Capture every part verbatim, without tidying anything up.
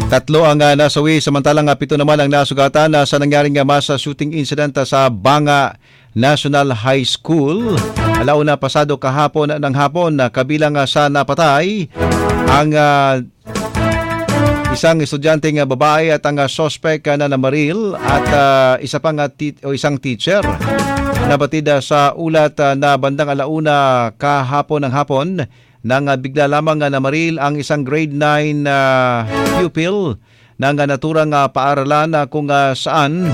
Tatlo ang uh, nasawi, samantalang uh, pito naman ang nasugatan uh, sa nangyaring uh, mass shooting incident uh, sa Banga National High School. Alauna pasado kahapon ng hapon, uh, kabilang uh, sa napatay ang uh, isang estudyanteng uh, babae at ang uh, suspect uh, na namaril at uh, isa pang uh, ti- o isang teacher. Nabatid uh, sa ulat uh, na bandang alauna kahapon ng hapon nang uh, bigla lamang uh, namaril ang isang grade nine uh, pupil ng uh, naturang uh, paaralan uh, kung uh, saan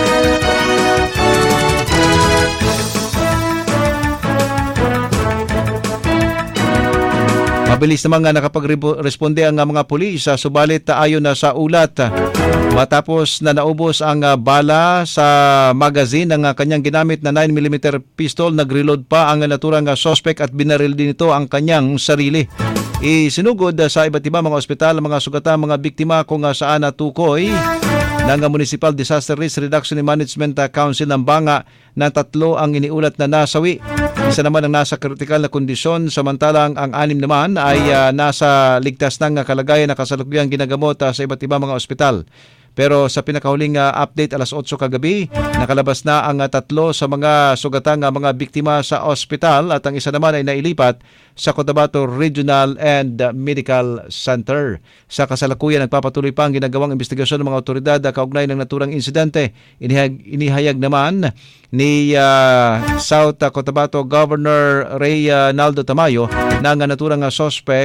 mabilis namang uh, nakapagresponde ang uh, mga pulis, uh, subalit uh, ayon na uh, sa ulat uh, matapos na naubos ang uh, bala sa magazine ng uh, kanyang ginamit na nine millimeter pistol, nagreload pa ang uh, naturang uh, suspect at binaril din ito ang kanyang sarili. Isinugod uh, sa iba't ibang mga ospital ang mga sugatan mga biktima kung uh, saan natukoy ng uh, Municipal Disaster Risk Reduction and Management uh, Council ng Banga na tatlo ang iniulat na nasawi. Isa naman ang nasa kritikal na kondisyon, samantalang ang anim naman ay uh, nasa ligtas ng kalagayan na kasalukuyang ginagamot uh, sa iba't ibang mga ospital. Pero sa pinakahuling uh, update alas otso kagabi, nakalabas na ang uh, tatlo sa mga sugatang uh, mga biktima sa ospital at ang isa naman ay nailipat sa Cotabato Regional and Medical Center. Sa kasalukuyan, nagpapatuloy pa ang ginagawang investigasyon ng mga otoridad uh, kaugnay ng naturang insidente. Inihayag, inihayag naman ni uh, South Cotabato Governor Ray uh, Naldo Tamayo na ang naturang uh, suspect